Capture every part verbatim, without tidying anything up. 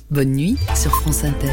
Bonne nuit sur France Inter.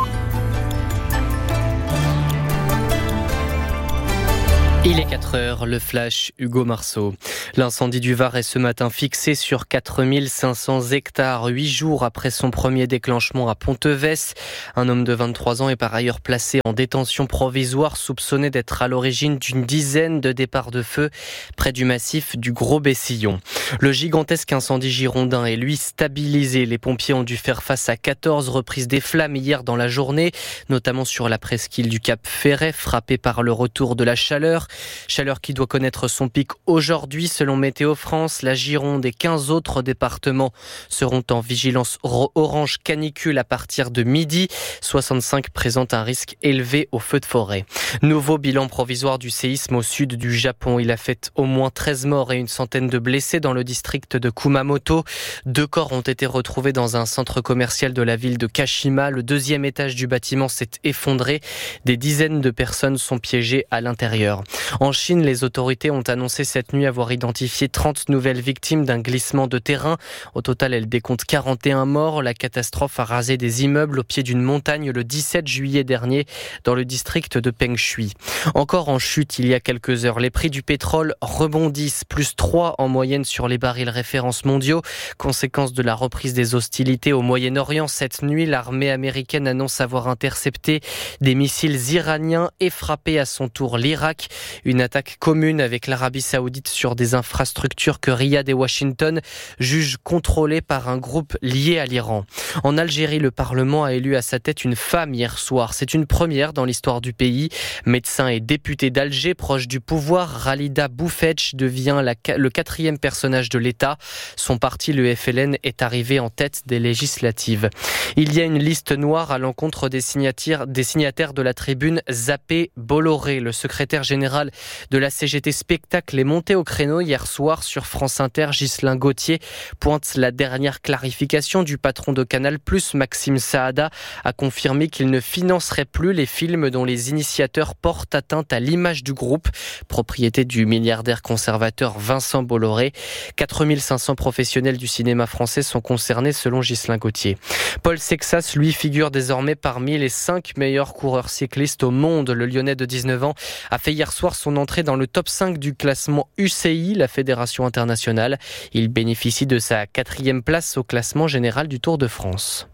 Il est quatre heures, le flash, Hugo Marceau. L'incendie du Var est ce matin fixé sur quatre mille cinq cents hectares, huit jours après son premier déclenchement à Pontevès. Un homme de vingt-trois ans est par ailleurs placé en détention provisoire, soupçonné d'être à l'origine d'une dizaine de départs de feu près du massif du Gros-Bessillon. Le gigantesque incendie girondin est lui stabilisé. Les pompiers ont dû faire face à quatorze reprises des flammes hier dans la journée, notamment sur la presqu'île du Cap Ferret, frappée par le retour de la chaleur. Chaleur qui doit connaître son pic aujourd'hui selon Météo France. La Gironde et quinze autres départements seront en vigilance orange canicule à partir de midi. soixante-cinq présentent un risque élevé au feu de forêt. Nouveau bilan provisoire du séisme au sud du Japon. Il a fait au moins treize morts et une centaine de blessés dans le district de Kumamoto. Deux corps ont été retrouvés dans un centre commercial de la ville de Kashima. Le deuxième étage du bâtiment s'est effondré. Des dizaines de personnes sont piégées à l'intérieur. En Chine, les autorités ont annoncé cette nuit avoir identifié trente nouvelles victimes d'un glissement de terrain. Au total, elles décomptent quarante et un morts. La catastrophe a rasé des immeubles au pied d'une montagne le dix-sept juillet dernier dans le district de Pengshui. Encore en chute il y a quelques heures, les prix du pétrole rebondissent, plus trois en moyenne sur les barils références mondiaux. Conséquence de la reprise des hostilités au Moyen-Orient, cette nuit, l'armée américaine annonce avoir intercepté des missiles iraniens et frappé à son tour l'Irak. Une attaque commune avec l'Arabie Saoudite sur des infrastructures que Riyad et Washington jugent contrôlées par un groupe lié à l'Iran. En Algérie, le Parlement a élu à sa tête une femme hier soir. C'est une première dans l'histoire du pays. Médecin et députée d'Alger, proche du pouvoir, Ralida Boufetch devient la, le quatrième personnage de l'État. Son parti, le F L N, est arrivé en tête des législatives. Il y a une liste noire à l'encontre des signataires, des signataires de la tribune Zappé Bolloré. Le secrétaire général de la C G T Spectacle est monté au créneau hier soir sur France Inter. Ghislain Gauthier pointe la dernière clarification du patron de Canal+, Maxime Saada, a confirmé qu'il ne financerait plus les films dont les initiateurs portent atteinte à l'image du groupe, propriété du milliardaire conservateur Vincent Bolloré. quatre mille cinq cents professionnels du cinéma français sont concernés selon Ghislain Gauthier. Paul Sexas, lui, figure désormais parmi les cinq meilleurs coureurs cyclistes au monde. Le Lyonnais de dix-neuf ans a fait hier soir son entrée dans le top cinq du classement U C I, la fédération internationale. Il bénéficie de sa quatrième place au classement général du Tour de France.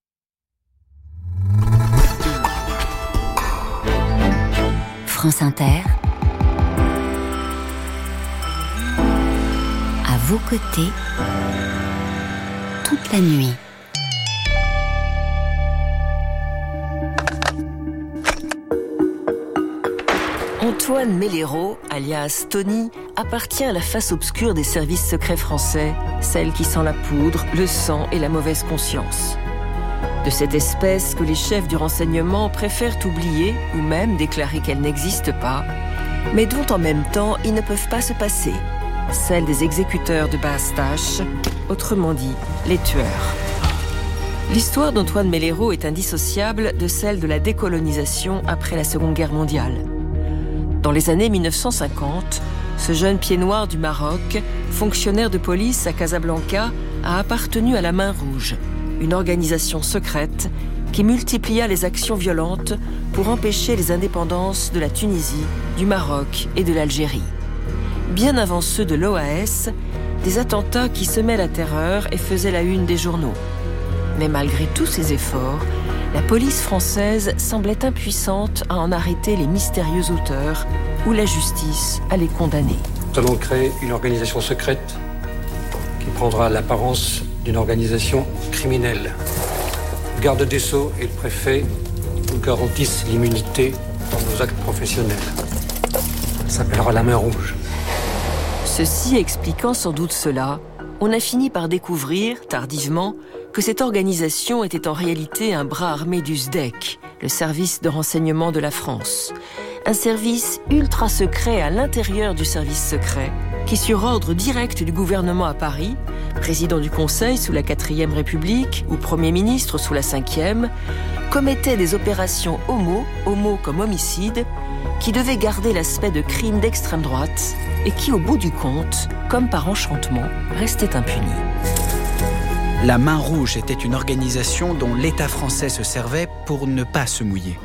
France Inter, à vos côtés, toute la nuit. Antoine Mellero, alias Tony, appartient à la face obscure des services secrets français, celle qui sent la poudre, le sang et la mauvaise conscience. De cette espèce que les chefs du renseignement préfèrent oublier ou même déclarer qu'elle n'existe pas, mais dont en même temps ils ne peuvent pas se passer, celle des exécuteurs de basse tâche, autrement dit, les tueurs. L'histoire d'Antoine Mellero est indissociable de celle de la décolonisation après la Seconde Guerre mondiale. Dans les années mille neuf cent cinquante, ce jeune pied noir du Maroc, fonctionnaire de police à Casablanca, a appartenu à la Main Rouge, une organisation secrète qui multiplia les actions violentes pour empêcher les indépendances de la Tunisie, du Maroc et de l'Algérie. Bien avant ceux de l'O A S, des attentats qui semaient la terreur et faisaient la une des journaux. Mais malgré tous ces efforts, la police française semblait impuissante à en arrêter les mystérieux auteurs ou la justice à les condamner. Nous allons créer une organisation secrète qui prendra l'apparence d'une organisation criminelle. Le garde des Sceaux et le préfet nous garantissent l'immunité dans nos actes professionnels. Ça s'appellera la Main Rouge. Ceci expliquant sans doute cela, on a fini par découvrir, tardivement, que cette organisation était en réalité un bras armé du S D E C, le service de renseignement de la France. Un service ultra secret à l'intérieur du service secret, qui sur ordre direct du gouvernement à Paris, président du Conseil sous la quatrième République ou Premier ministre sous la cinquième, commettait des opérations homo, homo comme homicide, qui devaient garder l'aspect de crimes d'extrême droite et qui, au bout du compte, comme par enchantement, restaient impunis. La Main Rouge était une organisation dont l'État français se servait pour ne pas se mouiller.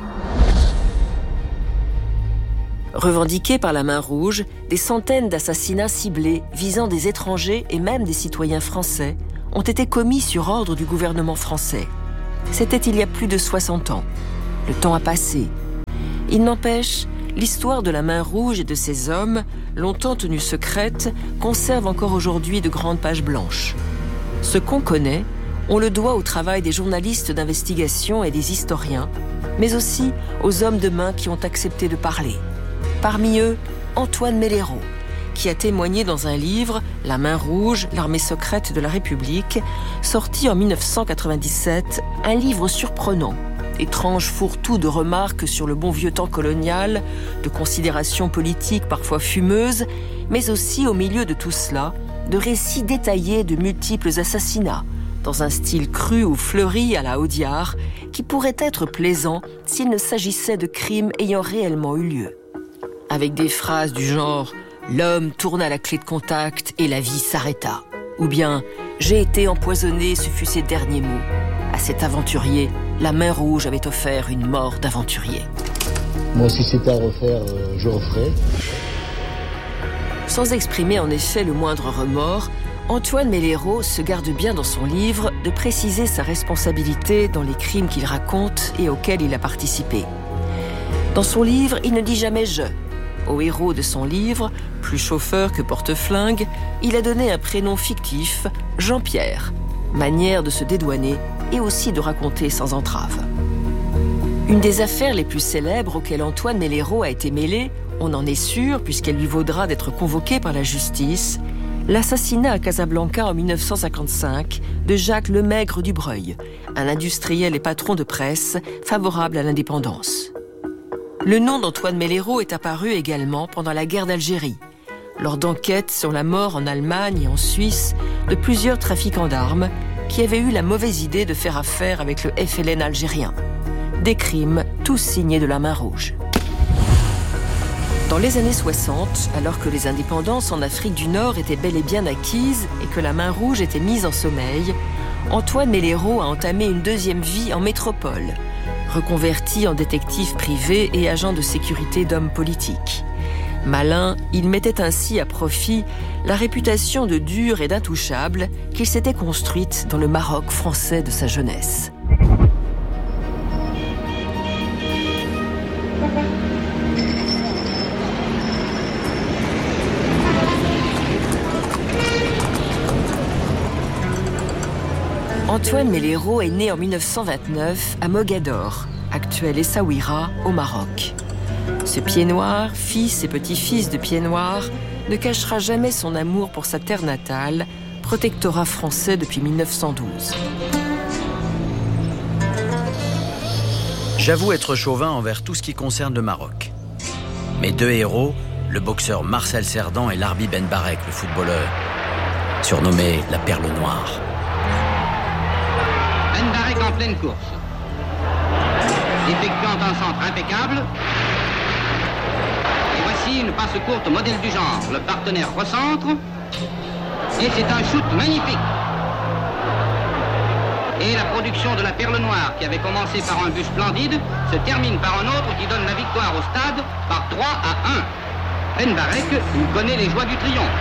Revendiqués par la Main Rouge, des centaines d'assassinats ciblés visant des étrangers et même des citoyens français ont été commis sur ordre du gouvernement français. C'était il y a plus de soixante ans. Le temps a passé. Il n'empêche, l'histoire de la Main Rouge et de ses hommes, longtemps tenue secrète, conserve encore aujourd'hui de grandes pages blanches. Ce qu'on connaît, on le doit au travail des journalistes d'investigation et des historiens, mais aussi aux hommes de main qui ont accepté de parler. Parmi eux, Antoine Melero, qui a témoigné dans un livre, La Main Rouge, l'armée secrète de la République, sorti en mille neuf cent quatre-vingt-dix-sept, un livre surprenant, étrange fourre-tout de remarques sur le bon vieux temps colonial, de considérations politiques parfois fumeuses, mais aussi au milieu de tout cela, de récits détaillés de multiples assassinats, dans un style cru ou fleuri à la Audiard, qui pourrait être plaisant s'il ne s'agissait de crimes ayant réellement eu lieu. Avec des phrases du genre « L'homme tourna la clé de contact et la vie s'arrêta » ou bien « J'ai été empoisonné, ce fut ses derniers mots ». À cet aventurier, la Main Rouge avait offert une mort d'aventurier. Moi, si c'était à refaire, euh, je referais. Sans exprimer en effet le moindre remords, Antoine Melero se garde bien dans son livre de préciser sa responsabilité dans les crimes qu'il raconte et auxquels il a participé. Dans son livre, il ne dit jamais « je ». Au héros de son livre, plus chauffeur que porte-flingue, il a donné un prénom fictif, Jean-Pierre, manière de se dédouaner et aussi de raconter sans entrave. Une des affaires les plus célèbres auxquelles Antoine Melero a été mêlé, on en est sûr puisqu'elle lui vaudra d'être convoqué par la justice, l'assassinat à Casablanca en mille neuf cent cinquante-cinq de Jacques Lemaigre du Breuil, un industriel et patron de presse favorable à l'indépendance. Le nom d'Antoine Melero est apparu également pendant la guerre d'Algérie, lors d'enquêtes sur la mort en Allemagne et en Suisse de plusieurs trafiquants d'armes qui avaient eu la mauvaise idée de faire affaire avec le F L N algérien. Des crimes tous signés de la Main Rouge. Dans les années soixante, alors que les indépendances en Afrique du Nord étaient bel et bien acquises et que la Main Rouge était mise en sommeil, Antoine Melero a entamé une deuxième vie en métropole, reconverti en détective privé et agent de sécurité d'hommes politiques. Malin, il mettait ainsi à profit la réputation de dur et d'intouchable qu'il s'était construite dans le Maroc français de sa jeunesse. Antoine Melero est né en mille neuf cent vingt-neuf à Mogador, actuel Essaouira, au Maroc. Ce pied-noir, fils et petit-fils de pied-noir, ne cachera jamais son amour pour sa terre natale, protectorat français depuis mille neuf cent douze. J'avoue être chauvin envers tout ce qui concerne le Maroc. Mes deux héros, le boxeur Marcel Cerdan et Larbi Ben Barek, le footballeur, surnommé la Perle Noire. Ben Barek en pleine course, effectuant un centre impeccable. Et voici une passe courte modèle du genre. Le partenaire recentre. Et c'est un shoot magnifique. Et la production de la Perle Noire, qui avait commencé par un but splendide, se termine par un autre qui donne la victoire au stade par trois à un. Ben Barek, il connaît les joies du triomphe.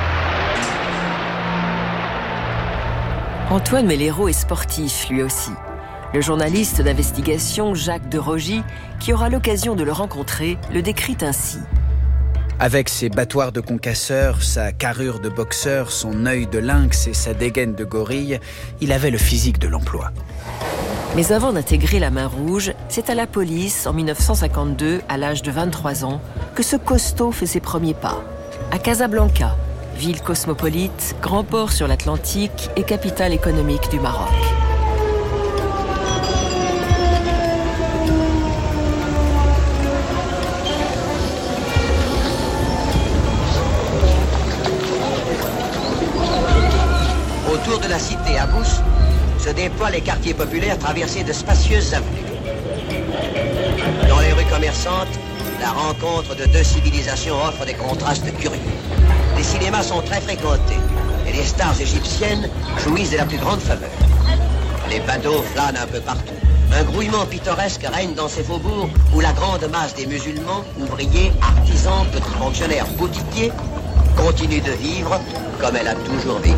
Antoine Melero est sportif, lui aussi. Le journaliste d'investigation Jacques de Rogy, qui aura l'occasion de le rencontrer, le décrit ainsi. Avec ses battoirs de concasseur, sa carrure de boxeur, son œil de lynx et sa dégaine de gorille, il avait le physique de l'emploi. Mais avant d'intégrer la Main Rouge, c'est à la police, en mille neuf cent cinquante-deux, à l'âge de vingt-trois ans, que ce costaud fait ses premiers pas. À Casablanca, ville cosmopolite, grand port sur l'Atlantique et capitale économique du Maroc. Autour de la cité à Bous se déploient les quartiers populaires traversés de spacieuses avenues. Dans les rues commerçantes, la rencontre de deux civilisations offre des contrastes curieux. Les cinémas sont très fréquentés et les stars égyptiennes jouissent de la plus grande faveur. Des badauds flânent un peu partout. Un grouillement pittoresque règne dans ces faubourgs où la grande masse des musulmans, ouvriers, artisans, petits fonctionnaires, boutiquiers continue de vivre comme elle a toujours vécu.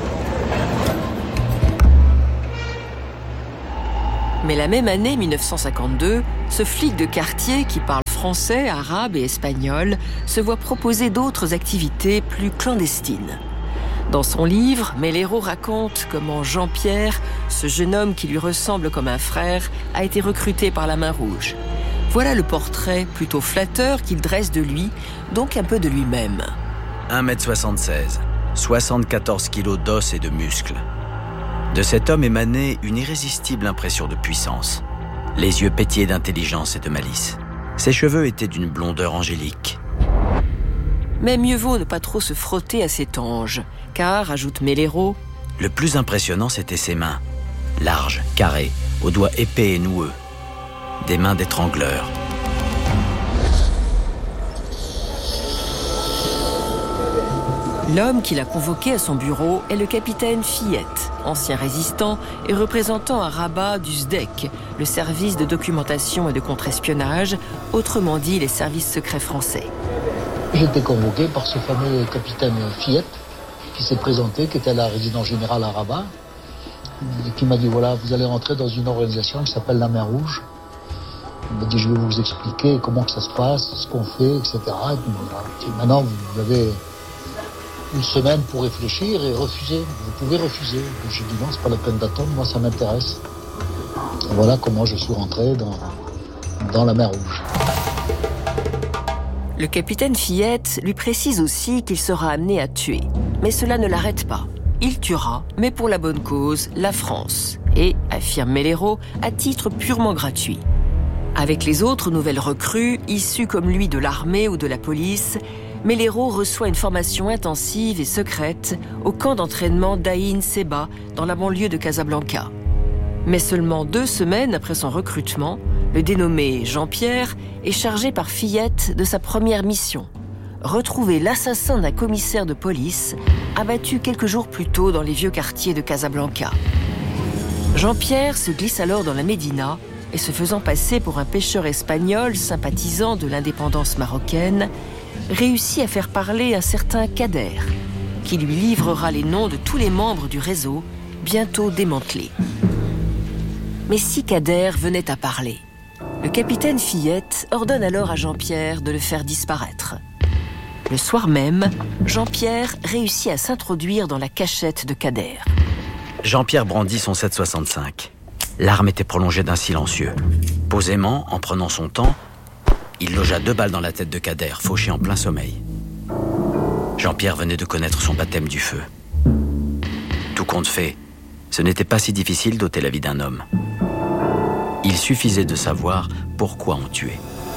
Mais la même année, mille neuf cent cinquante-deux, ce flic de quartier qui parle français, arabe et espagnol se voit proposer d'autres activités plus clandestines. Dans son livre, Melero raconte comment Jean-Pierre, ce jeune homme qui lui ressemble comme un frère, a été recruté par la Main Rouge. Voilà le portrait plutôt flatteur qu'il dresse de lui, donc un peu de lui-même. un mètre soixante-seize, soixante-quatorze kilos d'os et de muscles. De cet homme émanait une irrésistible impression de puissance. Les yeux pétillaient d'intelligence et de malice. Ses cheveux étaient d'une blondeur angélique. Mais mieux vaut ne pas trop se frotter à cet ange, car, ajoute Melero, le plus impressionnant, c'était ses mains. Larges, carrées, aux doigts épais et noueux. Des mains d'étrangleur. L'homme qui l'a convoqué à son bureau est le capitaine Fillette, ancien résistant et représentant à Rabat du S D E C, le service de documentation et de contre-espionnage, autrement dit les services secrets français. J'ai été convoqué par ce fameux capitaine Fillette qui s'est présenté, qui était à la résidence générale à Rabat, et qui m'a dit voilà, vous allez rentrer dans une organisation qui s'appelle la Main Rouge. Il m'a dit je vais vous expliquer comment que ça se passe, ce qu'on fait, et cetera. Et puis, voilà. Et maintenant vous avez une semaine pour réfléchir et refuser. Vous pouvez refuser. J'ai dit non, c'est pas la peine d'attendre, moi ça m'intéresse. Et voilà comment je suis rentré dans, dans la Main Rouge. Le capitaine Fillette lui précise aussi qu'il sera amené à tuer. Mais cela ne l'arrête pas. Il tuera, mais pour la bonne cause, la France. Et, affirme Melero, à titre purement gratuit. Avec les autres nouvelles recrues, issues comme lui de l'armée ou de la police, Melero reçoit une formation intensive et secrète au camp d'entraînement d'Aïn Seba, dans la banlieue de Casablanca. Mais seulement deux semaines après son recrutement, le dénommé Jean-Pierre est chargé par Fillette de sa première mission, retrouver l'assassin d'un commissaire de police abattu quelques jours plus tôt dans les vieux quartiers de Casablanca. Jean-Pierre se glisse alors dans la Médina et, se faisant passer pour un pêcheur espagnol sympathisant de l'indépendance marocaine, réussit à faire parler un certain Kader, qui lui livrera les noms de tous les membres du réseau, bientôt démantelé. Mais si Kader venait à parler, le capitaine Fillette ordonne alors à Jean-Pierre de le faire disparaître. Le soir même, Jean-Pierre réussit à s'introduire dans la cachette de Kader. Jean-Pierre brandit son sept soixante-cinq. L'arme était prolongée d'un silencieux. Posément, en prenant son temps, il logea deux balles dans la tête de Kader, fauché en plein sommeil. Jean-Pierre venait de connaître son baptême du feu. Tout compte fait, ce n'était pas si difficile d'ôter la vie d'un homme. Il suffisait de savoir pourquoi on tuait.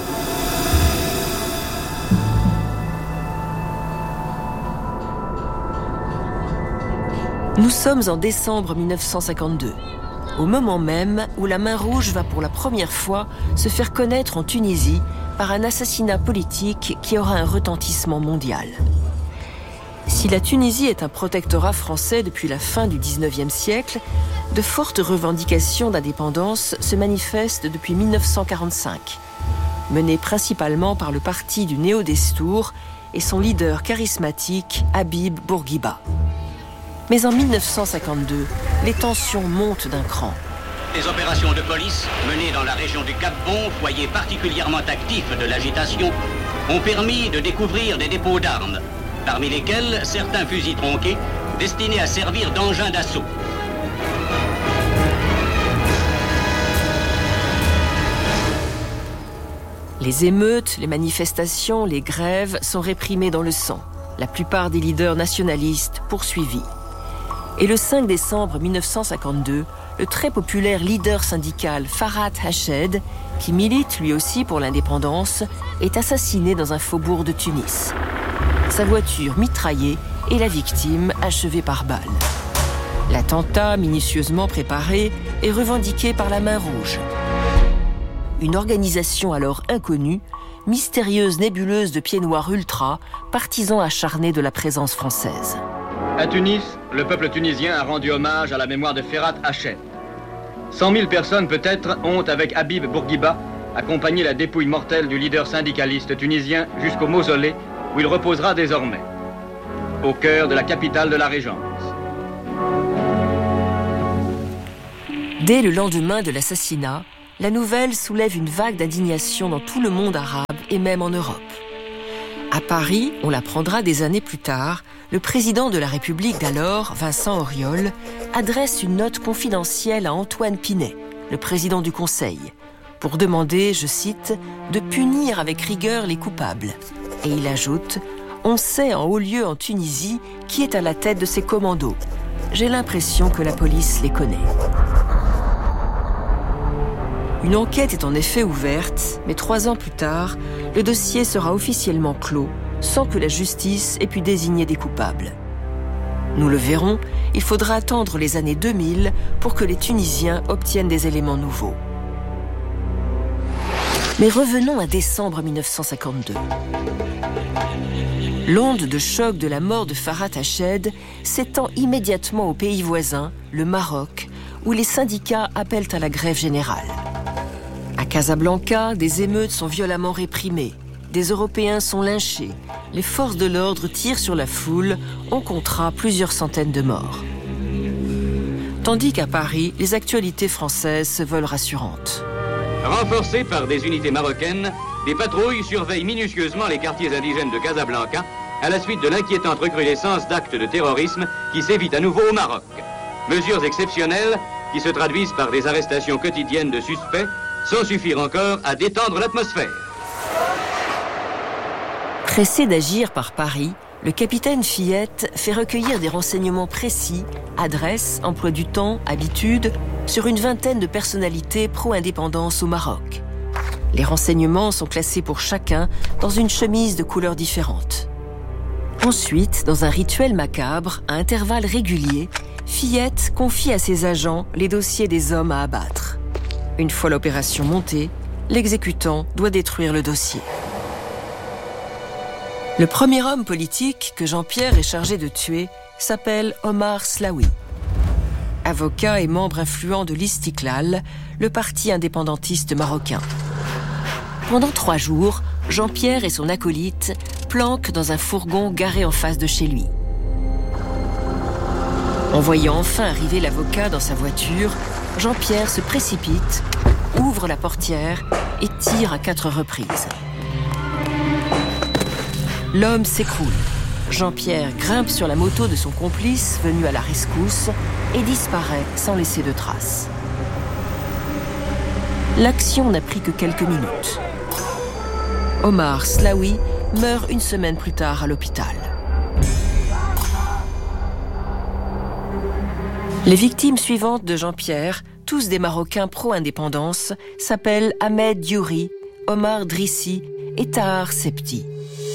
Nous sommes en décembre mille neuf cent cinquante-deux, au moment même où la Main Rouge va pour la première fois se faire connaître en Tunisie par un assassinat politique qui aura un retentissement mondial. Si la Tunisie est un protectorat français depuis la fin du dix-neuvième siècle, de fortes revendications d'indépendance se manifestent depuis mille neuf cent quarante-cinq, menées principalement par le parti du Néo-Destour et son leader charismatique Habib Bourguiba. Mais en mille neuf cent cinquante-deux, les tensions montent d'un cran. Les opérations de police menées dans la région du Cap-Bon, foyer particulièrement actif de l'agitation, ont permis de découvrir des dépôts d'armes, parmi lesquels certains fusils tronqués destinés à servir d'engins d'assaut. Les émeutes, les manifestations, les grèves sont réprimées dans le sang. La plupart des leaders nationalistes poursuivis. Et le cinq décembre mille neuf cent cinquante-deux, le très populaire leader syndical Farhat Hached, qui milite lui aussi pour l'indépendance, est assassiné dans un faubourg de Tunis. Sa voiture mitraillée et la victime achevée par balle. L'attentat, minutieusement préparé, est revendiqué par la Main Rouge. Une organisation alors inconnue, mystérieuse nébuleuse de pieds noirs ultra, partisans acharnés de la présence française. À Tunis, le peuple tunisien a rendu hommage à la mémoire de Farhat Hached. cent mille personnes peut-être ont, avec Habib Bourguiba, accompagné la dépouille mortelle du leader syndicaliste tunisien jusqu'au mausolée où il reposera désormais, au cœur de la capitale de la Régence. Dès le lendemain de l'assassinat, la nouvelle soulève une vague d'indignation dans tout le monde arabe et même en Europe. À Paris, on l'apprendra des années plus tard, le président de la République d'alors, Vincent Auriol, adresse une note confidentielle à Antoine Pinay, le président du Conseil, pour demander, je cite, de punir avec rigueur les coupables. Et il ajoute « On sait en haut lieu en Tunisie qui est à la tête de ces commandos. J'ai l'impression que la police les connaît. » Une enquête est en effet ouverte, mais trois ans plus tard, le dossier sera officiellement clos, sans que la justice ait pu désigner des coupables. Nous le verrons, il faudra attendre les années deux mille pour que les Tunisiens obtiennent des éléments nouveaux. Mais revenons à décembre mille neuf cent cinquante-deux. L'onde de choc de la mort de Farhat Hached s'étend immédiatement au pays voisin, le Maroc, où les syndicats appellent à la grève générale. À Casablanca, des émeutes sont violemment réprimées, des Européens sont lynchés, les forces de l'ordre tirent sur la foule, on comptera plusieurs centaines de morts. Tandis qu'à Paris, les actualités françaises se veulent rassurantes. Renforcées par des unités marocaines, des patrouilles surveillent minutieusement les quartiers indigènes de Casablanca à la suite de l'inquiétante recrudescence d'actes de terrorisme qui sévit à nouveau au Maroc. Mesures exceptionnelles qui se traduisent par des arrestations quotidiennes de suspects sans suffire encore à détendre l'atmosphère. Pressé d'agir par Paris, le capitaine Fillette fait recueillir des renseignements précis, adresses, emploi du temps, habitudes, sur une vingtaine de personnalités pro-indépendance au Maroc. Les renseignements sont classés pour chacun dans une chemise de couleurs différentes. Ensuite, dans un rituel macabre, à intervalles réguliers, Fillette confie à ses agents les dossiers des hommes à abattre. Une fois l'opération montée, l'exécutant doit détruire le dossier. Le premier homme politique que Jean-Pierre est chargé de tuer s'appelle Omar Slaoui. Avocat et membre influent de l'Istiklal, le parti indépendantiste marocain. Pendant trois jours, Jean-Pierre et son acolyte planquent dans un fourgon garé en face de chez lui. En voyant enfin arriver l'avocat dans sa voiture, Jean-Pierre se précipite, ouvre la portière et tire à quatre reprises. L'homme s'écroule. Jean-Pierre grimpe sur la moto de son complice venu à la rescousse et disparaît sans laisser de traces. L'action n'a pris que quelques minutes. Omar Slaoui meurt une semaine plus tard à l'hôpital. Les victimes suivantes de Jean-Pierre, tous des Marocains pro-indépendance, s'appellent Ahmed Diouri, Omar Drissi et Tahar Septi.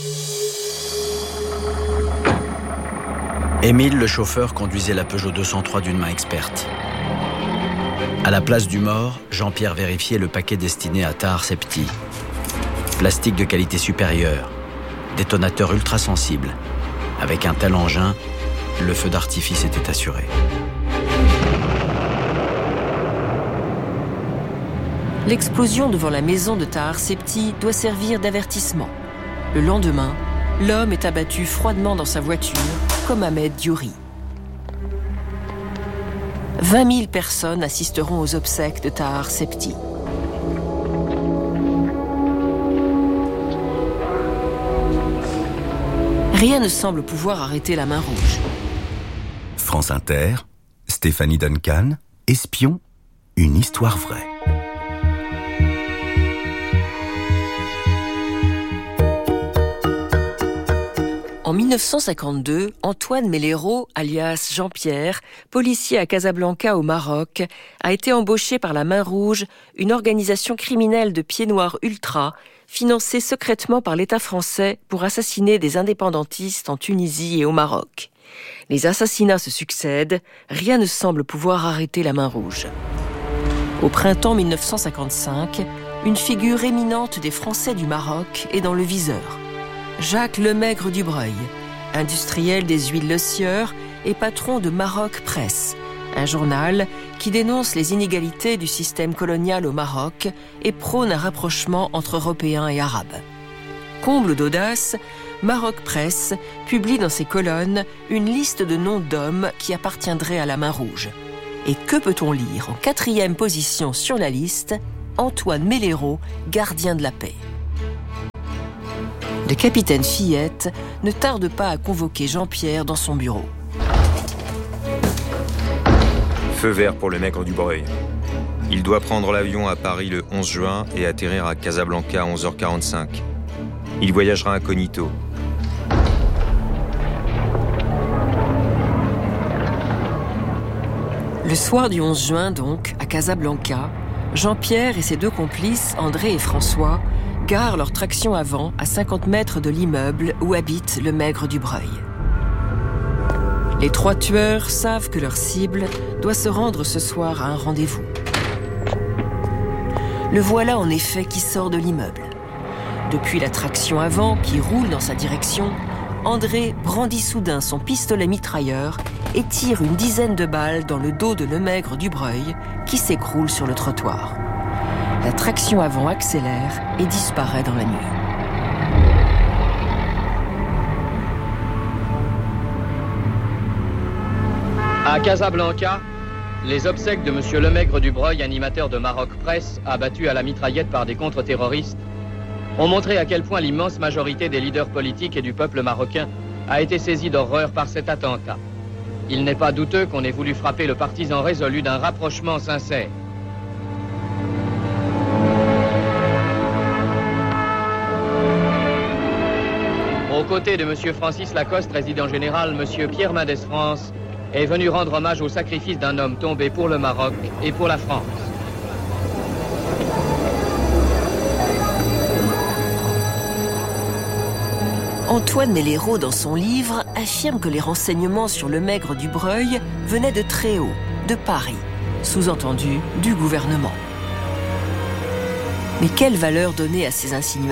Émile, le chauffeur, conduisait la Peugeot deux cent trois d'une main experte. À la place du mort, Jean-Pierre vérifiait le paquet destiné à Tahar Septi. Plastique de qualité supérieure, détonateur ultra sensible. Avec un tel engin, le feu d'artifice était assuré. L'explosion devant la maison de Tahar Septi doit servir d'avertissement. Le lendemain, l'homme est abattu froidement dans sa voiture, comme Ahmed Diouri. vingt mille personnes assisteront aux obsèques de Tahar Septi. Rien ne semble pouvoir arrêter la main rouge. France Inter, Stéphanie Duncan, Espion, une histoire vraie. En mille neuf cent cinquante-deux, Antoine Mellero, alias Jean-Pierre, policier à Casablanca au Maroc, a été embauché par la Main Rouge, une organisation criminelle de pieds noirs ultra, financée secrètement par l'État français pour assassiner des indépendantistes en Tunisie et au Maroc. Les assassinats se succèdent, rien ne semble pouvoir arrêter la Main Rouge. Au printemps mille neuf cent cinquante-cinq, une figure éminente des Français du Maroc est dans le viseur. Jacques Lemaigre Dubreuil, industriel des huiles Le Sieur et patron de Maroc Presse, un journal qui dénonce les inégalités du système colonial au Maroc et prône un rapprochement entre Européens et Arabes. Comble d'audace, Maroc Presse publie dans ses colonnes une liste de noms d'hommes qui appartiendraient à la Main Rouge. Et que peut-on lire en quatrième position sur la liste ? Antoine Melero, gardien de la paix. Le capitaine Fillette ne tarde pas à convoquer Jean-Pierre dans son bureau. Feu vert pour le Maigre du Breuil. Il doit prendre l'avion à Paris le onze juin et atterrir à Casablanca à onze heures quarante-cinq. Il voyagera incognito. Le soir du onze juin, donc, à Casablanca, Jean-Pierre et ses deux complices, André et François, garent leur traction avant à cinquante mètres de l'immeuble où habite le Maigre du Breuil. Les trois tueurs savent que leur cible doit se rendre ce soir à un rendez-vous. Le voilà en effet qui sort de l'immeuble. Depuis la traction avant qui roule dans sa direction, André brandit soudain son pistolet mitrailleur et tire une dizaine de balles dans le dos de le Maigre du Breuil qui s'écroule sur le trottoir. La traction avant accélère et disparaît dans la nuit. À Casablanca, les obsèques de Monsieur Le Maigre du Breuil, animateur de Maroc Presse, abattu à la mitraillette par des contre-terroristes, ont montré à quel point l'immense majorité des leaders politiques et du peuple marocain a été saisie d'horreur par cet attentat. Il n'est pas douteux qu'on ait voulu frapper le partisan résolu d'un rapprochement sincère. Aux côtés de Monsieur Francis Lacoste, résident général, Monsieur Pierre Mendès France est venu rendre hommage au sacrifice d'un homme tombé pour le Maroc et pour la France. Antoine Melero, dans son livre, affirme que les renseignements sur le Maigre du Breuil venaient de très haut, de Paris, sous-entendu du gouvernement. Mais quelle valeur donner à ces insinuations ?